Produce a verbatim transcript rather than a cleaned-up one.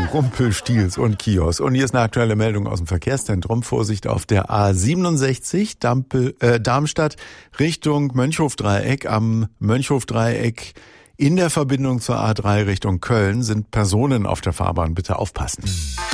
Rumpelstilz und Kiosk. Und hier ist eine aktuelle Meldung aus dem Verkehrszentrum. Vorsicht auf der A siebenundsechzig Dampel, äh, Darmstadt Richtung Mönchhofdreieck. Am Mönchhofdreieck in der Verbindung zur A drei Richtung Köln sind Personen auf der Fahrbahn. Bitte aufpassen.